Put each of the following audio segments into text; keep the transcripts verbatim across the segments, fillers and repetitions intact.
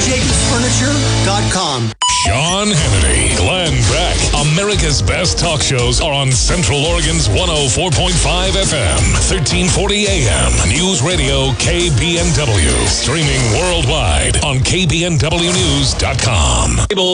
Jacobs Furniture dot com. Sean Hannity, Glenn Beck. America's best talk shows are on Central Oregon's one oh four point five F M, thirteen forty A M. News Radio K B N W. Streaming worldwide on K B N W news dot com.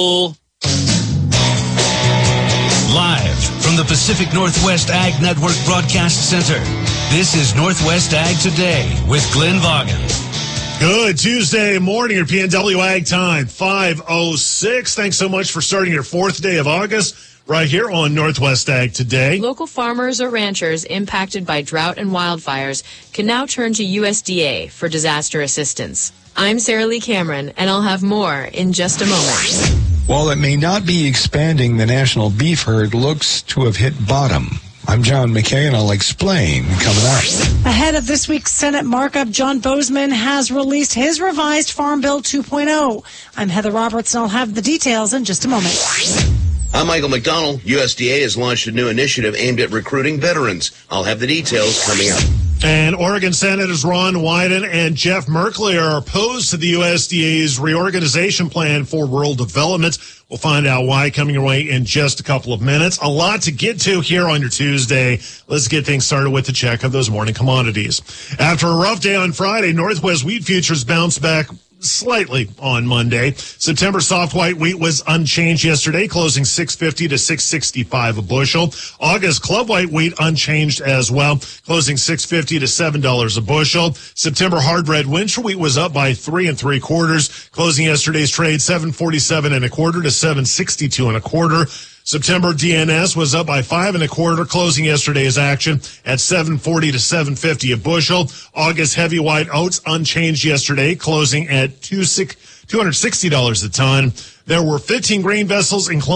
Live from the Pacific Northwest Ag Network Broadcast Center, this is Northwest Ag Today with Glenn Vaughan. Good Tuesday morning, your P N W Ag Time, five oh six. Thanks so much for starting your fourth day of August right here on Northwest Ag Today. Local farmers or ranchers impacted by drought and wildfires can now turn to U S D A for disaster assistance. I'm Sarah Lee Cameron, and I'll have more in just a moment. While it may not be expanding, the national beef herd looks to have hit bottom. I'm John McKay, and I'll explain coming up. Ahead of this week's Senate markup, John Bozeman has released his revised Farm Bill two point oh. I'm Heather Roberts, and I'll have the details in just a moment. I'm Michael McDonald. U S D A has launched a new initiative aimed at recruiting veterans. I'll have the details coming up. And Oregon Senators Ron Wyden and Jeff Merkley are opposed to the U S D A's reorganization plan for rural development. We'll find out why coming your way in just a couple of minutes. A lot to get to here on your Tuesday. Let's get things started with the check of those morning commodities. After a rough day on Friday, Northwest wheat futures bounced back slightly on Monday. September soft white wheat was unchanged yesterday, closing six fifty to six sixty-five a bushel. August club white wheat unchanged as well, closing six fifty to seven dollars a bushel. September hard red winter wheat was up by three and three quarters, closing yesterday's trade seven forty-seven and a quarter to seven sixty-two and a quarter. September D N S was up by five and a quarter, closing yesterday's action at seven forty to seven fifty a bushel. August heavy white oats unchanged yesterday, closing at two hundred sixty dollars a ton. There were fifteen grain vessels, including